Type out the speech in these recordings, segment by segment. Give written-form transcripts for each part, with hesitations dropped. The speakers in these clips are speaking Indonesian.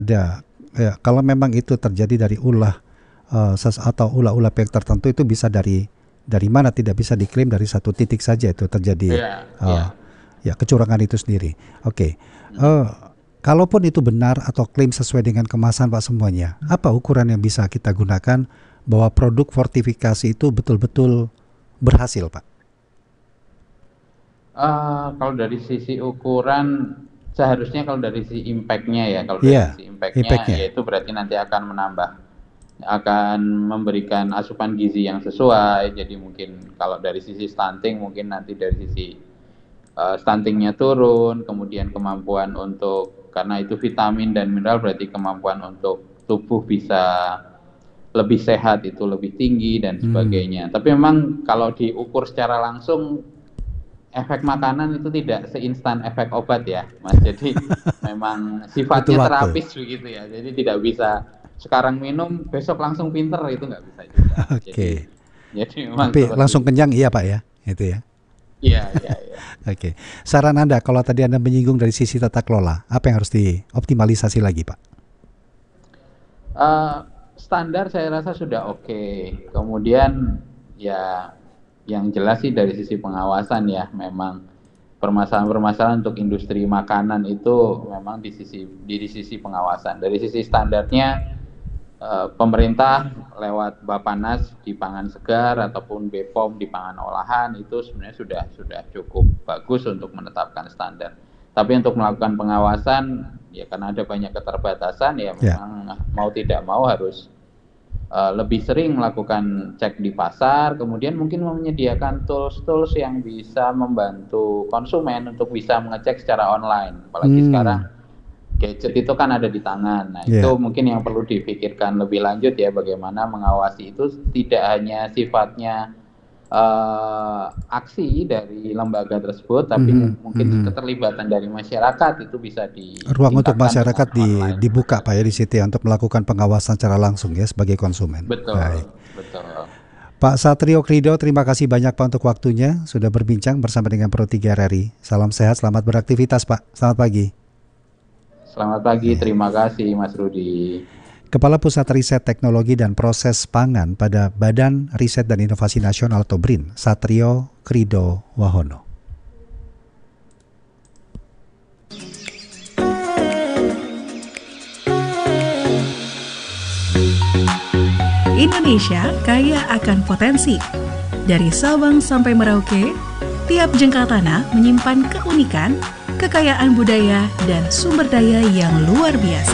Kalau memang itu terjadi dari atau ulah pihak tertentu, itu bisa dari mana, tidak bisa diklaim dari satu titik saja itu terjadi kecurangan itu sendiri. Oke. Kalaupun itu benar atau klaim sesuai dengan kemasan Pak semuanya, apa ukuran yang bisa kita gunakan bahwa produk fortifikasi itu betul-betul berhasil, Pak? Kalau dari sisi ukuran, seharusnya kalau dari sisi impact-nya ya, kalau dari sisi impact-nya, ya itu berarti nanti akan memberikan asupan gizi yang sesuai. Jadi mungkin kalau dari sisi stunting, mungkin nanti dari sisi stuntingnya turun, kemudian kemampuan karena itu vitamin dan mineral, berarti kemampuan untuk tubuh bisa lebih sehat itu lebih tinggi dan sebagainya. Tapi memang kalau diukur secara langsung, efek makanan itu tidak seinstan efek obat ya, Mas. Jadi memang sifatnya terapis begitu ya. Jadi tidak bisa sekarang minum besok langsung pinter, itu nggak bisa juga. Jadi memang tapi langsung kenyang iya Pak ya, itu ya. Iya. Oke. Saran Anda, kalau tadi Anda menyinggung dari sisi tata kelola, apa yang harus dioptimalisasi lagi Pak? Standar saya rasa sudah oke. Kemudian ya yang jelas sih dari sisi pengawasan ya, memang permasalahan-permasalahan untuk industri makanan itu memang di sisi pengawasan. Dari sisi standarnya, pemerintah lewat Bappenas di pangan segar ataupun BPOM di pangan olahan itu sebenarnya sudah cukup bagus untuk menetapkan standar. Tapi untuk melakukan pengawasan ya, karena ada banyak keterbatasan ya, memang mau tidak mau harus lebih sering melakukan cek di pasar, kemudian mungkin menyediakan tools yang bisa membantu konsumen untuk bisa mengecek secara online. Apalagi sekarang gadget itu kan ada di tangan. Nah, itu mungkin yang perlu dipikirkan lebih lanjut ya, bagaimana mengawasi itu tidak hanya sifatnya aksi dari lembaga tersebut, tapi mungkin keterlibatan dari masyarakat itu bisa ruang untuk masyarakat dibuka Pak ya di situ ya, untuk melakukan pengawasan secara langsung ya sebagai konsumen. Betul. Pak Satrio Krido, terima kasih banyak Pak untuk waktunya, sudah berbincang bersama dengan Pro 3 RRI. Salam sehat, selamat beraktivitas Pak. Selamat pagi. Selamat pagi, terima kasih Mas Rudi. Kepala Pusat Riset Teknologi dan Proses Pangan pada Badan Riset dan Inovasi Nasional atau BRIN, Satrio Krido Wahono. Indonesia kaya akan potensi. Dari Sabang sampai Merauke, tiap jengkal tanah menyimpan keunikan, kekayaan budaya, dan sumber daya yang luar biasa.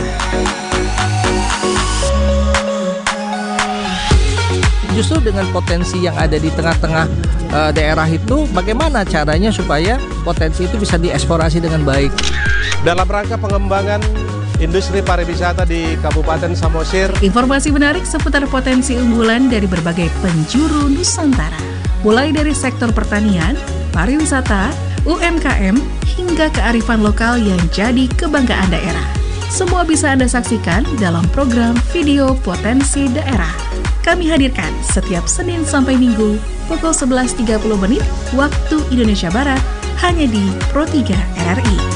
Justru dengan potensi yang ada di tengah-tengah daerah itu, bagaimana caranya supaya potensi itu bisa dieksplorasi dengan baik. Dalam rangka pengembangan industri pariwisata di Kabupaten Samosir. Informasi menarik seputar potensi unggulan dari berbagai penjuru Nusantara. Mulai dari sektor pertanian, pariwisata, UMKM, hingga kearifan lokal yang jadi kebanggaan daerah. Semua bisa Anda saksikan dalam program Video Potensi Daerah. Kami hadirkan setiap Senin sampai Minggu pukul 11.30 waktu Indonesia Barat hanya di Pro 3 RRI.